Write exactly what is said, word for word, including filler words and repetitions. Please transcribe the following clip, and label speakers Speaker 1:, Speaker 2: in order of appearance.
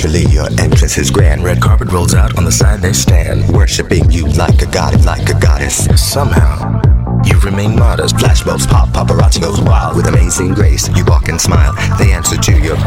Speaker 1: Naturally, your entrance is grand. Red carpet rolls out, on the side they stand, worshipping you like a god, like a goddess. Somehow, you remain modest. Flashbulbs pop, paparazzi goes wild. With amazing grace, you walk and smile. They answer to your